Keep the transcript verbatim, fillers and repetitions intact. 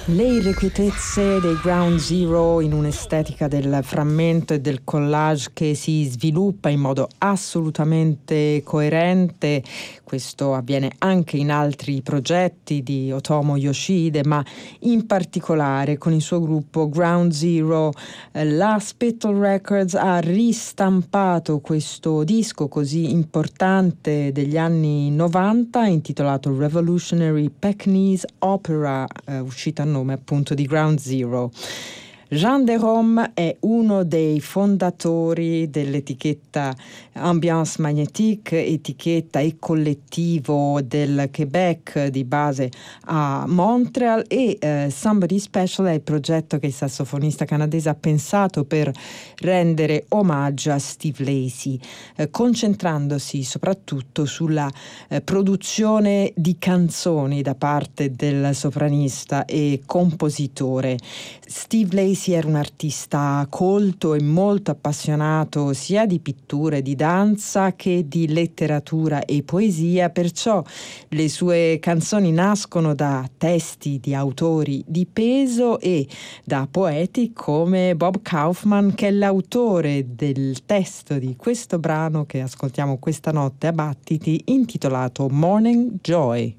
Le irrequietezze dei Ground Zero in un'estetica del frammento e del collage che si sviluppa in modo assolutamente coerente. Questo avviene anche in altri progetti di Otomo Yoshide, ma in particolare con il suo gruppo Ground Zero. La Spittle Records ha ristampato questo disco così importante degli anni novanta intitolato Revolutionary Pekingese Opera, eh, uscito a nome appunto di Ground Zero. Jean de Rome è uno dei fondatori dell'etichetta Ambiance Magnétique, etichetta e collettivo del Quebec di base a Montreal, e eh, Somebody Special è il progetto che il sassofonista canadese ha pensato per rendere omaggio a Steve Lacy, eh, concentrandosi soprattutto sulla eh, produzione di canzoni da parte del sopranista e compositore. Steve Lacy era un artista colto e molto appassionato sia di pitture, di danza che di letteratura e poesia, perciò le sue canzoni nascono da testi di autori di peso e da poeti come Bob Kaufman, che è l'autore del testo di questo brano che ascoltiamo questa notte a Battiti, intitolato Morning Joy.